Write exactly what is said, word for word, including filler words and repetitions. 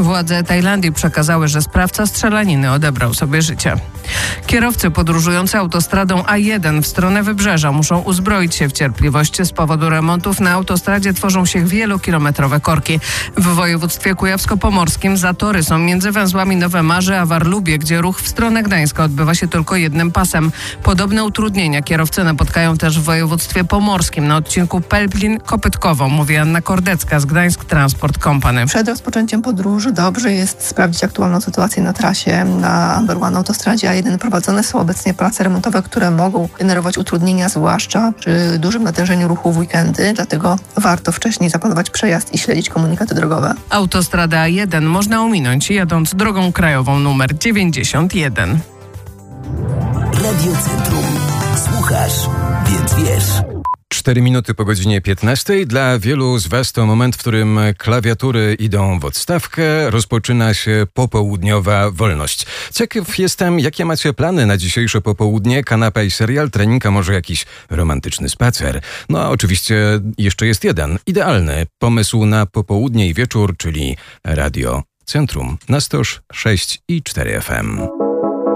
Władze Tajlandii przekazały, że sprawca strzelaniny odebrał sobie życie. Kierowcy podróżujący autostradą A jeden w stronę Wybrzeża muszą uzbroić się w cierpliwość. Z powodu remontów na autostradzie tworzą się wielokilometrowe korki. W województwie kujawsko-pomorskim zatory są między węzłami Nowe Marze a Warlubie, gdzie ruch w stronę Gdańska odbywa się tylko jednym pasem. Podobne utrudnienia kierowcy napotkają też w województwie pomorskim na odcinku Pelplin-Kopytkowo, mówi Anna Kordecka z Gdańsk Transport Company. Przed rozpoczęciem podróży dobrze jest sprawdzić aktualną sytuację na trasie. Na Number One autostradzie A jeden prowadzone są obecnie prace remontowe, które mogą generować utrudnienia, zwłaszcza przy dużym natężeniu ruchu w weekendy, dlatego warto wcześniej zaplanować przejazd i śledzić komunikaty drogowe. Autostradę A jeden można ominąć jadąc drogą krajową numer dziewięćdziesiąt jeden. Radio Centrum. Słuchasz, więc wiesz. Cztery minuty po godzinie piętnastej. Dla wielu z Was to moment, w którym klawiatury idą w odstawkę, rozpoczyna się popołudniowa wolność. Ciekaw jestem, jakie macie plany na dzisiejsze popołudnie? Kanapa i serial, trening, a może jakiś romantyczny spacer? No a oczywiście jeszcze jest jeden, idealny pomysł na popołudnie i wieczór, czyli Radio Centrum na sto sześć i cztery F M.